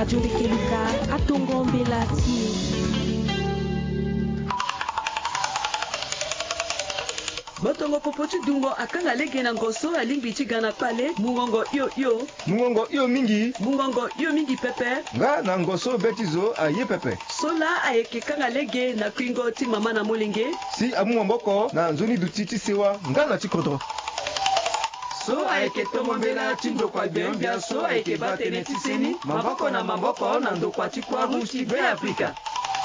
Radio Lekeluka Atongombe Lati. Botongo popoti dungo akanga lege na ngoso alimbi tigana pale mungongo yo mingi pepe nga na ngoso betizo aye pepe sola ayeke kanga lege na kwingo ti mama na molinge si amu mboko na nzoni duti ti sewa nga na tikodro so ayeke tomombela ti ndokwa biombia so ayeke batene ti seni maboko na ndokwa ti kwa rouge ti be afrika.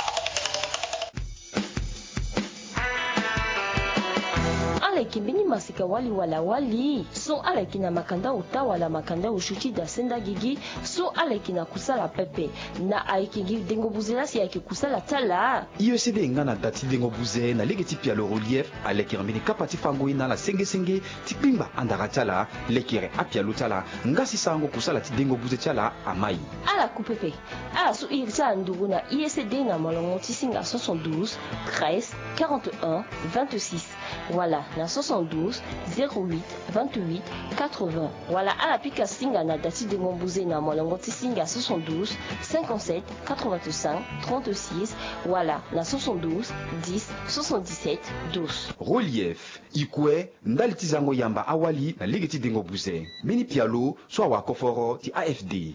Kimbini masika wali so aleki na makanda uta wala makanda ushuti da senda gigi so aleki na kusala pepe na aiki dengo buzela si aiki kusala tala IECD ngana dati dengo buze na legi tipi le relief aleki rambini kapati fango ina la senge tipimba andara tala lekire apia lutala ngasi sango kusala ti dengo buze tala amai ala kupepe ala su irsa ndugu na IECD na molongo tisinga 72 13 41 26 voilà na 72 08 28 80 voilà à la pika singa na dati de Mombouze na molongo singa 72 57 85 36 voilà na 72 10 77 12 relief ikwe ndali tizango yamba awali na ligeti dengo buze mini pialo so wa koforo ti AFD.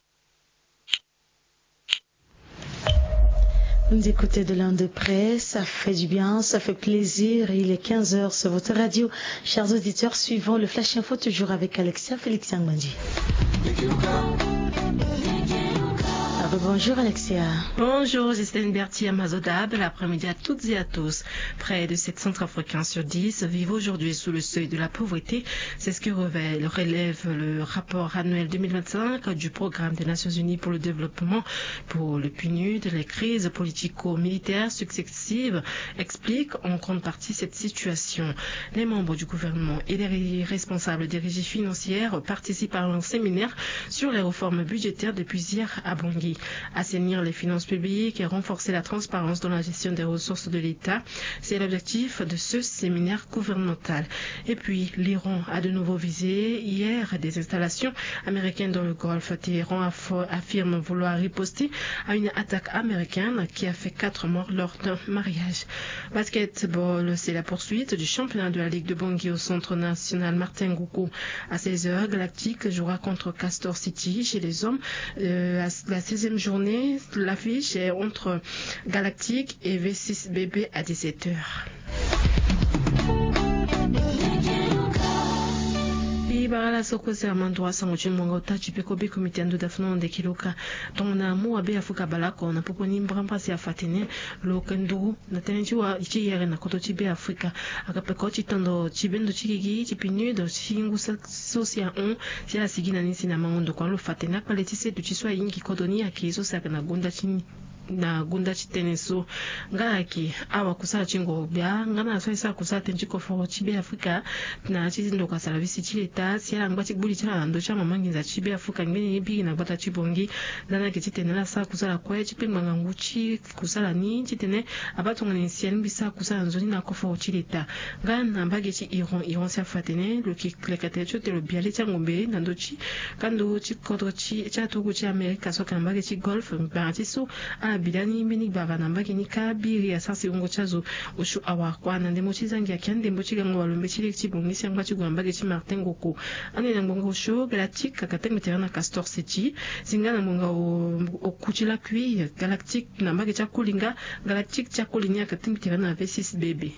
Vous écoutez de l'un de près, ça fait du bien, ça fait plaisir. Il est 15h sur votre radio. Chers auditeurs, suivons le Flash Info toujours avec Alexia Félix Yangmandi. Bonjour Alexia. Bonjour Justine Berti Amazoda, bel après-midi à toutes et à tous. Près de 7 Centrafricains sur 10 vivent aujourd'hui sous le seuil de la pauvreté. C'est ce que relève le rapport annuel 2025 du Programme des Nations Unies pour le développement. Pour le PNUD, les crises politico-militaires successives expliquent en grande partie cette situation. Les membres du gouvernement et les responsables des régies financières participent à un séminaire sur les réformes budgétaires depuis hier à Bangui. Assainir les finances publiques et renforcer la transparence dans la gestion des ressources de l'État, c'est l'objectif de ce séminaire gouvernemental. Et puis, l'Iran a de nouveau visé hier des installations américaines dans le Golfe. Téhéran affirme vouloir riposter à une attaque américaine qui a fait 4 morts lors d'un mariage. Basketball, c'est la poursuite du championnat de la Ligue de Bangui au centre national Martin Goukou. À 16h, Galactique jouera contre Castor City chez les hommes. La 16e journée, l'affiche est entre Galactique et V6BB à 17h. Barala soko serman droit sango chimwango tachi peko be komite ando dafno de kiloka tona mu abe afuka balako na poponi mbrampa si afatene lo kendo na tenchi wa ichi yere na koto chibe Afrika akapeko chitando chibendo chikigi chipinu do chingu sosia on si la sigina nisi na mangondo kwa lo fatena kwa letise du chiswa ingi kodoni akizo saka na gunda chini na gunda chiteneso ngaki awa kusala chingo bya ngana so isa kusala tenchiko fo chibe Afrika na chizindo kwa service chileta siala ngba chibuli chala ndo chama manginza chibe Afrika ngeni ibi na bata chibongi dana ke chitenela sa kusala kwa chipengwa nguchi kusala ni chitene abatonga ni siani bisa kusala nzoni na kofo chileta ngana mbage chi Iran sa fatene le klekate chote le biale changombe nandochi kando chikodro chi chatogo chi Amerika so kambage chi golf mbatiso bidani mini bava namba kini kabiri ya sasi ungo chazo ushu awakwana ndemo chizangi akyande mbo chigango walombe chile chibongi sangwa chigwamba ke Martin Goko ane na ngongo show Galactique kakatenge terana Castor City singana monga o kuchila kui Galactique namba ke chakulinga Galactique chakulinya katenge terana V6BB.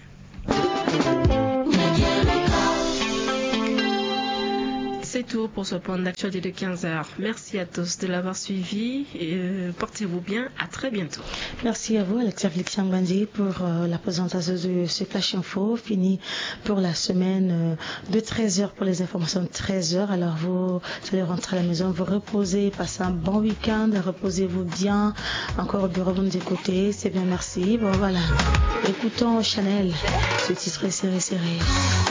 C'est tout pour ce point d'actualité de 15h. Merci à tous de l'avoir suivi et portez-vous bien. À très bientôt. Merci à vous, Alexia Félix Yangmandi, pour la présentation de ce Flash Info. Fini pour la semaine de 13h pour les informations de 13h. Alors vous allez rentrer à la maison, vous reposez, passez un bon week-end, reposez-vous bien. Encore au bureau, vous nous écoutez. C'est bien, merci. Bon, voilà. Écoutons Chanel, ce titre est serré.